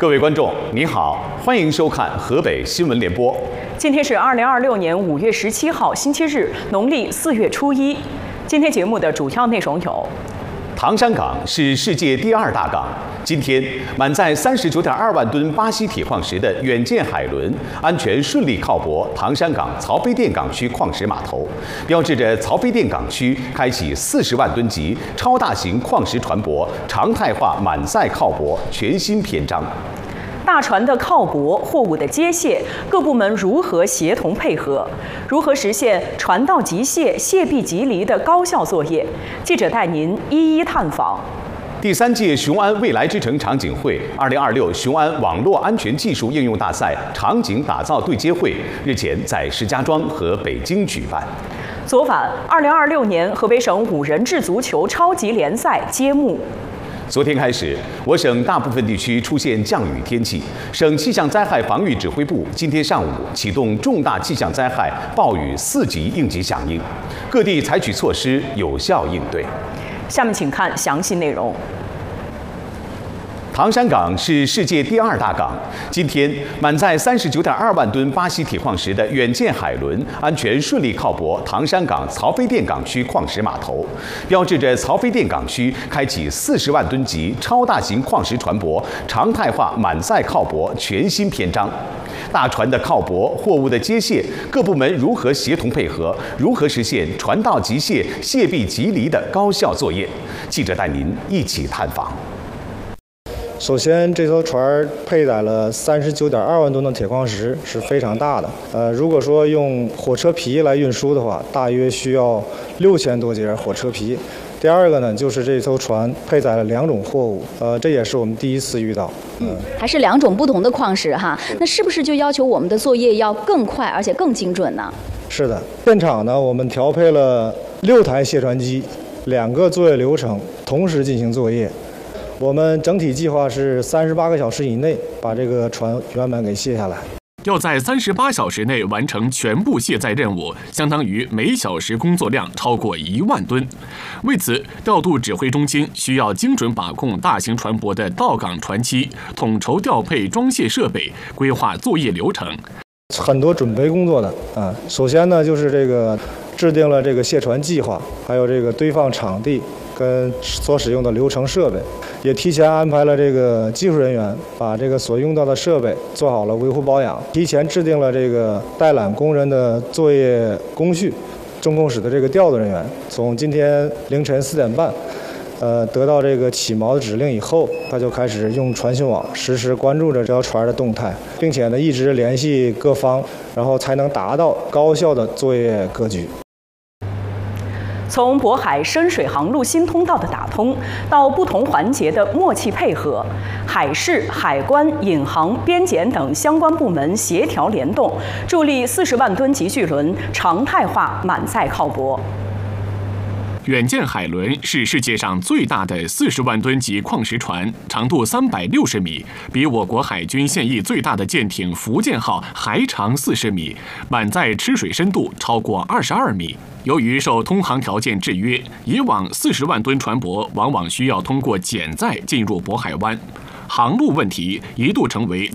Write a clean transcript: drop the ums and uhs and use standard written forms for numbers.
各位观众，您好，欢迎收看河北新闻联播。 今天是2026年5月17号，星期日，农历4月初1。今天节目的主要内容有： 唐山港是世界第2大港。今天，满载39.2万吨巴西铁矿石的远见海轮安全顺利靠泊唐山港曹妃甸港区矿石码头，标志着曹妃甸港区开启40万吨级超大型矿石船舶常态化满载靠泊全新篇章。 大船的靠泊、货物的接卸，各部门如何协同配合？如何实现船到即卸、卸必即离的高效作业？记者带您一一探访。 第3届雄安未来之城场景会2026雄安网络安全技术应用大赛场景打造对接会日前在石家庄和北京举办。 昨晚，2026年河北省5人制足球超级联赛揭幕。 昨天开始，我省大部分地区出现降雨天气。省气象灾害防御指挥部今天上午启动重大气象灾害暴雨4级应急响应，各地采取措施有效应对。 下面请看详细内容。 唐山港是世界第2大港。今天，满载39.2万吨巴西铁矿石的远见海轮安全顺利靠泊唐山港曹妃甸港区矿石码头，标志着曹妃甸港区开启40万吨级超大型矿石船舶常态化满载靠泊全新篇章。大船的靠泊、货物的接卸，各部门如何协同配合？如何实现船到即卸、卸必即离的高效作业？记者带您一起探访。 首先，这艘船配载了39.2万吨的铁矿石，是非常大的。如果说用火车皮来运输的话，大约需要6000多节火车皮。第二个呢，就是这艘船配载了2种货物，这也是我们第一次遇到。 还是2种不同的矿石哈，那是不是就要求我们的作业要更快而且更精准呢？ 是的，现场呢，我们调配了6台卸船机，2个作业流程同时进行作业。我们整体计划是38个小时以内把这个船圆满给卸下来。 要在38小时内完成全部卸载任务，相当于每小时工作量超过1万吨。为此，调度指挥中心需要精准把控大型船舶的到港船期，统筹调配装卸设备，规划作业流程。 很多准备工作的首先呢，就是这个制定了这个卸船计划，还有这个堆放场地跟所使用的流程设备，也提前安排了这个技术人员把这个所用到的设备做好了维护保养，提前制定了这个带缆工人的作业工序。中控室的这个调度人员从今天凌晨4点半，得到这个起锚的指令以后，他就开始用传讯网实时关注着这条船的动态，并且呢一直联系各方，然后才能达到高效的作业格局。 从渤海深水航路新通道的打通，到不同环节的默契配合，海事、海关、引航、边检等相关部门协调联动，助力40万吨级巨轮常态化满载靠泊。 远见海轮是世界上最大的40万吨级矿石船，长度360米，比我国海军现役最大的舰艇福建号还长40米，满载吃水深度超过22米。由于受通航条件制约，以往40万吨船舶往往需要通过减载进入渤海湾，航路问题一度成为